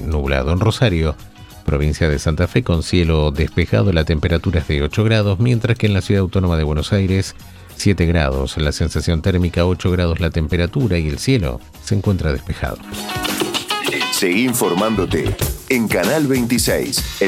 nublado. En Rosario, provincia de Santa Fe, con cielo despejado, la temperatura es de 8 grados, mientras que en la Ciudad Autónoma de Buenos Aires, 7 grados, la sensación térmica 8 grados la temperatura y el cielo se encuentra despejado. Seguí informándote en Canal 26.